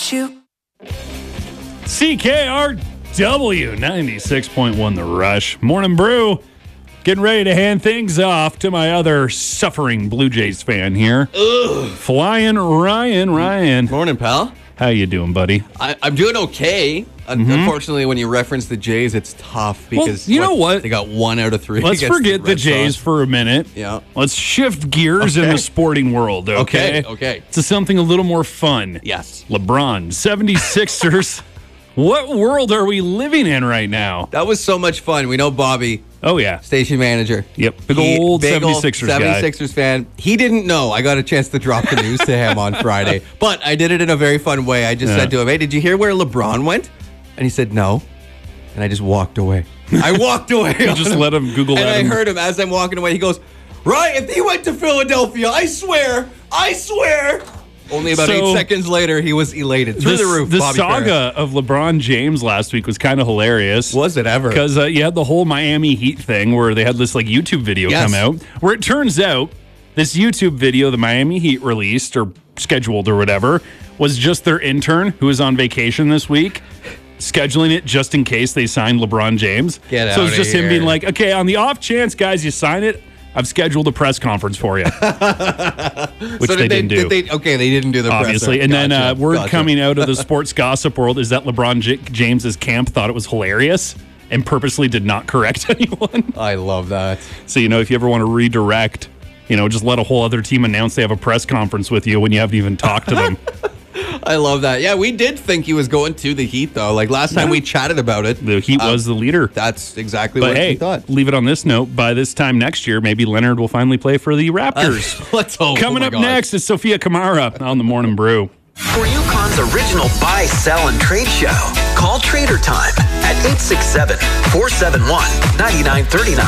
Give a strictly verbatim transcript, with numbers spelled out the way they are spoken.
about you. C K R W ninety-six point one The Rush. Morning Brew. Getting ready to hand things off to my other suffering Blue Jays fan here. Ugh. Flying Ryan. Ryan. Morning, pal. How you doing, buddy? I, I'm doing okay. Mm-hmm. Unfortunately, when you reference the Jays, it's tough because well, you know what? They got one out of three. Let's forget the, the Jays Sox. for a minute. Yeah. Let's shift gears okay. in the sporting world, okay? Okay, okay. To something a little more fun. Yes. LeBron, seventy-sixers. What world are we living in right now? That was so much fun. We know Bobby. Oh, yeah. Station manager. Yep. Big he, old big seventy-sixers old guy. seventy-sixers fan. He didn't know. I got a chance to drop the news to him on Friday. But I did it in a very fun way. I just yeah. said to him, hey, did you hear where LeBron went? And he said, no. And I just walked away. I walked away. You just let him Google and at I him. heard him as I'm walking away. He goes, right, if he went to Philadelphia, I swear, I swear. Only about so, eight seconds later, he was elated. Through this, the roof, The Bobby saga Ferris. of LeBron James last week was kind of hilarious. Was it ever? Because uh, you had the whole Miami Heat thing where they had this like YouTube video yes. come out, where it turns out this YouTube video the Miami Heat released or scheduled or whatever was just their intern who was on vacation this week, scheduling it just in case they signed LeBron James. Get so out it's just of him here. being like, okay, on the off chance, guys, you sign it, I've scheduled a press conference for you. Which so they, they didn't do. Did they, okay, they didn't do the Obviously. presser. And gotcha, then uh, word gotcha. coming out of the sports gossip world is that LeBron J- James's camp thought it was hilarious and purposely did not correct anyone. I love that. So, you know, if you ever want to redirect, you know, just let a whole other team announce they have a press conference with you when you haven't even talked to them. I love that. Yeah, we did think he was going to the Heat, though. Like, last time yeah. we chatted about it. The Heat um, was the leader. That's exactly but what hey, we thought. Leave it on this note. By this time next year, maybe Leonard will finally play for the Raptors. Uh, let's hope. Coming oh up God. next is Sophia Kamara on the Morning Brew. For UConn's original buy, sell, and trade show, call Trader Time at eight six seven, four seven one, nine nine three nine.